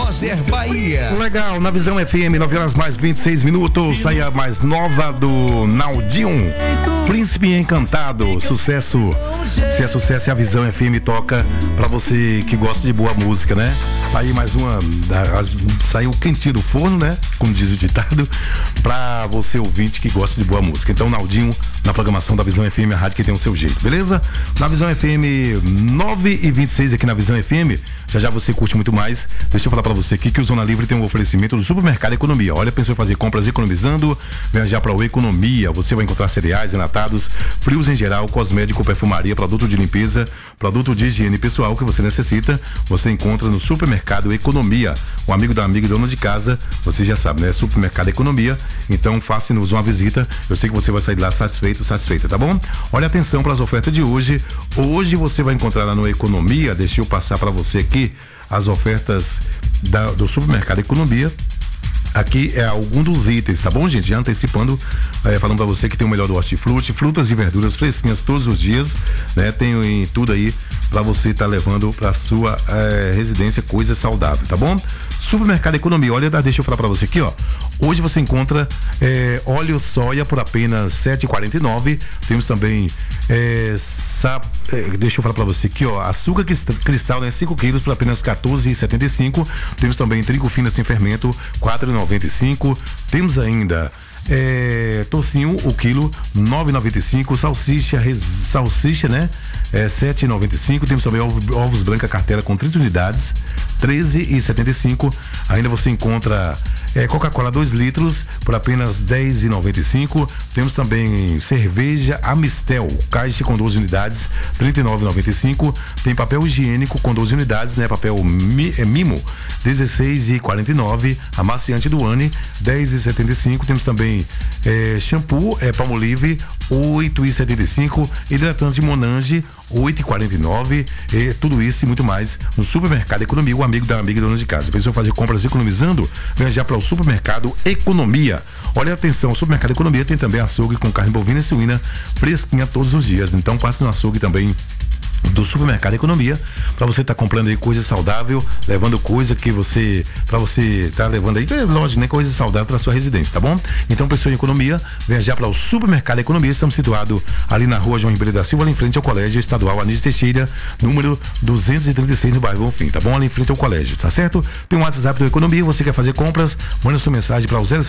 Roger Bahia. Legal, na Visão FM, 9 horas mais 26 minutos. Tá aí a mais nova do Naldinho, Príncipe Encantado. Sucesso. Se é sucesso, a Visão FM toca pra você que gosta de boa música, né? Aí mais uma, saiu quentinho do forno, né? Como diz o ditado, pra você ouvinte que gosta de boa música. Então, Naldinho, na programação da Visão FM, a rádio que tem o seu jeito, beleza? Na Visão FM 9h26 aqui na Visão FM, já você curte muito mais. Deixa eu falar pra você aqui que o Zona Livre tem um oferecimento do Supermercado Economia. Olha, pensou em fazer compras economizando? Viajar pra O Economia. Você vai encontrar cereais, enlatados, frios em geral, cosmético, perfumaria, produto de limpeza, produto de higiene pessoal que você necessita. Você encontra no Supermercado Economia. Um amigo da amiga e dono de casa, você já sabe, né? Supermercado Economia. Então faça-nos uma visita. Eu sei que você vai sair de lá satisfeita, tá bom? Olha, atenção para as ofertas de hoje. Hoje você vai encontrar lá no Economia, deixa eu passar para você aqui as ofertas do Supermercado Economia. Aqui é algum dos itens, tá bom, gente? Já antecipando, falando pra você que tem o melhor do hortifruti, frutas e verduras fresquinhas todos os dias, né? Tem tudo aí pra você tá levando pra sua residência coisa saudável, tá bom? Supermercado Economia, olha, deixa eu falar pra você aqui, ó. Hoje você encontra óleo soia por apenas R$7,49. Temos também deixa eu falar pra você aqui, ó, açúcar cristal, né, 5 quilos por apenas R$14,75. Temos também trigo fino sem fermento, R$4,95. Temos ainda tocinho, o quilo, R$9,95. Salsicha, né, R$7,95. Temos também ovos branca cartela com 30 unidades, R$13,75. Ainda você encontra Coca-Cola 2 litros por apenas R$10,95. Temos também cerveja Amistel, caixa com 12 unidades, R$39,95. Tem papel higiênico com 12 unidades, né? Papel Mimo, R$16,49. Amaciante do Anne, R$10,75. Temos também shampoo Palmolive, R$8,75. Hidratante Monange, R$8,49. Tudo isso e muito mais no Supermercado Economia, o amigo da amiga e dona de casa. Pensou fazer compras economizando? Viajar para o Supermercado Economia. Olha, atenção, o Supermercado Economia tem também açougue com carne bovina e suína fresquinha todos os dias. Então passe no açougue também do Supermercado Economia, para você estar comprando aí coisa saudável, levando coisa que você tá levando aí, lógico, né, coisa saudável para sua residência, tá bom? Então, pessoal em economia, viajar para o Supermercado Economia. Estamos situados ali na rua João Ribeiro da Silva, ali em frente ao Colégio Estadual Anísio Teixeira, número 236, no bairro Bonfim, tá bom? Ali em frente ao colégio, tá certo? Tem um WhatsApp do Economia, você quer fazer compras, manda sua mensagem para o